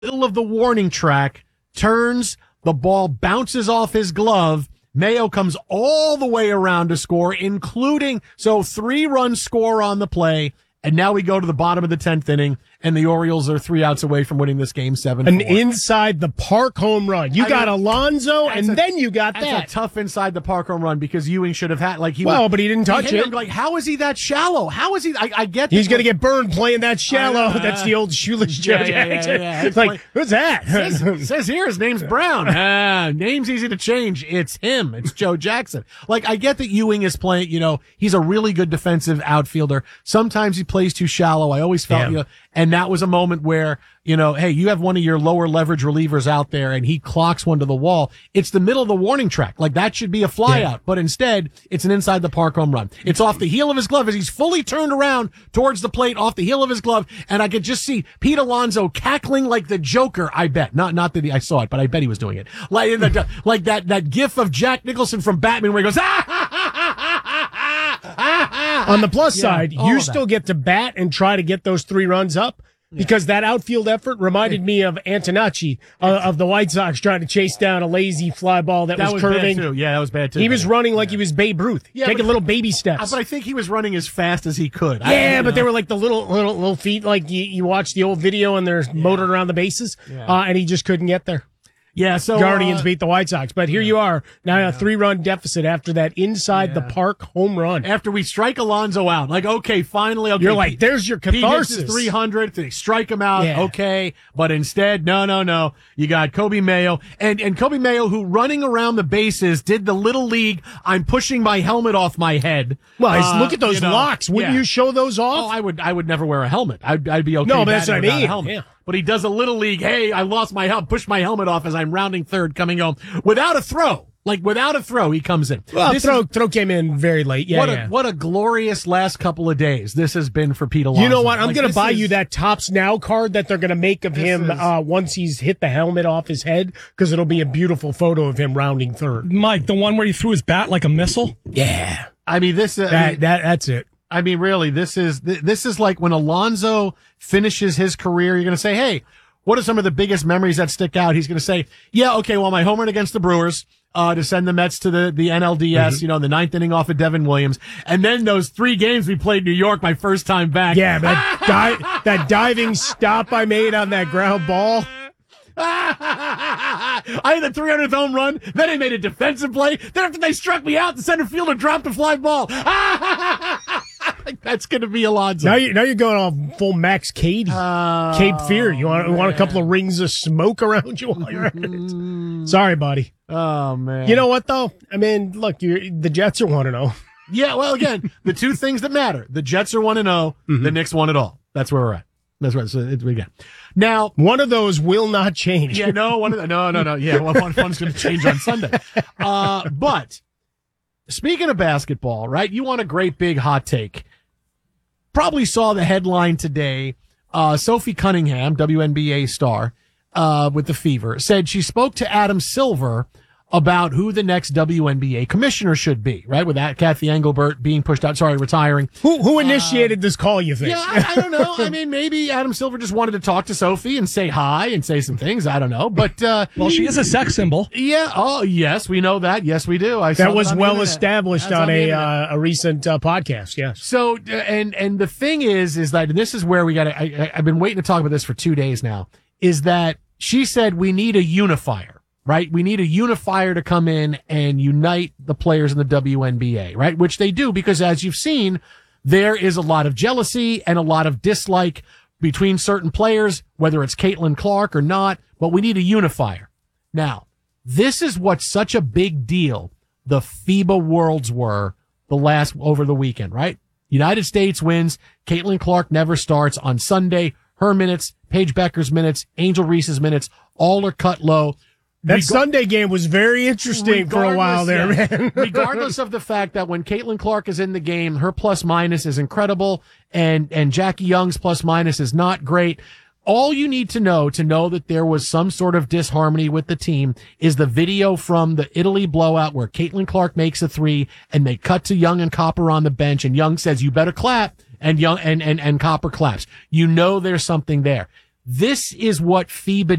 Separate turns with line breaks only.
middle of the warning track, turns, the ball bounces off his glove. Mayo comes all the way around to score, including, 3-run score on the play. And now we go to the bottom of the 10th inning, and the Orioles are 3 outs away from winning this game 7-4.
An inside the park home run. You got Alonso, and then you got that.
That's a tough inside the park home run because Ewing should have had, but he
didn't touch it.
Like, how is he that shallow? How is he? I get
he's going to get burned playing that shallow. That's the old shoeless Joe Jackson. It's like, who's that?
Says here his name's Brown. Name's easy to change. It's him. It's Joe Jackson. Like, I get that Ewing is playing, he's a really good defensive outfielder. Sometimes he plays too shallow. I always felt, and that was a moment where, hey, you have one of your lower leverage relievers out there and he clocks one to the wall. It's the middle of the warning track. Like, that should be a fly out, but instead it's an inside the park home run. It's off the heel of his glove as he's fully turned around towards the plate off the heel of his glove. And I could just see Pete Alonso cackling like the Joker. I bet not that I saw it, but I bet he was doing it. Like that gif of Jack Nicholson from Batman where he goes,
On the plus side, you still get to bat and try to get those 3 runs up because that outfield effort reminded me of Antonacci of the White Sox trying to chase down a lazy fly ball that was curving.
Bad too. Yeah, that was bad too.
He was running like he was Babe Ruth, taking little baby steps.
But I think he was running as fast as he could.
But they were like the little feet, like you watch the old video and they're motored around the bases, and he just couldn't get there.
Yeah, so
Guardians beat the White Sox, but here you are now a 3-run deficit after that inside the park home run.
After we strike Alonso out, like finally,
you're like, there's your catharsis.
He hits his 300th, they strike him out, but instead, no, you got Kobe Mayo and Kobe Mayo who running around the bases did the little league. I'm pushing my helmet off my head.
Well, look at those locks. Wouldn't you show those off?
Oh, I would never wear a helmet. I'd be okay.
No, but that's what I mean.
A helmet. Yeah. But he does a little league. Hey, I lost my helmet. Push my helmet off as I'm rounding third, coming home without a throw. Like without a throw, he comes in.
Well, throw came in very late.
What a glorious last couple of days this has been for Pete Alonso.
You know what? I'm going to buy you that Topps Now card that they're going to make of him once he's hit the helmet off his head, because it'll be a beautiful photo of him rounding third.
Mike, the one where he threw his bat like a missile.
Yeah,
I mean this.
That's it.
I mean, really, this is like when Alonso finishes his career. You're going to say, hey, what are some of the biggest memories that stick out? He's going to say, my home run against the Brewers, to send the Mets to the NLDS, the 9th inning off of Devin Williams. And then those 3 games we played New York, my first time back.
Yeah, that diving stop I made on that ground ball.
I had the 300th home run. Then I made a defensive play. Then after they struck me out, the center fielder dropped a fly ball. That's going to be Alonso.
Now you're going all full Max Cade. Cape Fear. You want a couple of rings of smoke around you while you're at it? Sorry, buddy.
Oh, man.
You know what, though? I mean, look, the Jets are 1-0.
Yeah, well, again, the 2 things that matter. The Jets are 1-0. The Knicks won it all. That's where we're at. That's right. So again, now
one of those will not change.
Yeah, no. Yeah, one's going to change on Sunday. But speaking of basketball, right? You want a great big hot take? Probably saw the headline today. Sophie Cunningham, WNBA star, with the Fever, said she spoke to Adam Silver about who the next WNBA commissioner should be, right? With that, Kathy Engelbert being pushed out, retiring.
Who initiated this call, you think?
Yeah, I don't know. I mean, maybe Adam Silver just wanted to talk to Sophie and say hi and say some things. I don't know. But,
well, she is a sex symbol.
Yeah. Oh, yes, we know that. Yes, we do.
That was well established on a recent podcast. Yes.
So, and the thing is that, and this is where we I've been waiting to talk about this for 2 days now, is that she said we need a unifier. Right? We need a unifier to come in and unite the players in the WNBA, right? Which they do, because as you've seen, there is a lot of jealousy and a lot of dislike between certain players, whether it's Caitlin Clark or not, but we need a unifier. Now, this is what's such a big deal the FIBA Worlds were over the weekend, right? United States wins. Caitlin Clark never starts on Sunday. Her minutes, Paige Becker's minutes, Angel Reese's minutes, all are cut low.
That Sunday game was very interesting for a while there, man.
Regardless of the fact that when Caitlin Clark is in the game, her plus minus is incredible, and Jackie Young's plus minus is not great. All you need to know that there was some sort of disharmony with the team is the video from the Italy blowout where Caitlin Clark makes a 3 and they cut to Young and Copper on the bench, and Young says, "You better clap," and Young and Copper claps. You know there's something there. This is what FIBA